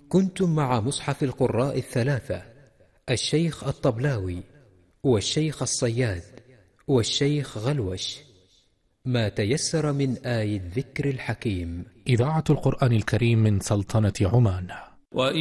كنتم مع مصحف القراء الثلاثة، الشيخ الطبلاوي والشيخ الصياد والشيخ غلوش، ما تيسر من آي الذكر الحكيم. إذاعة القرآن الكريم من سلطنة عمان.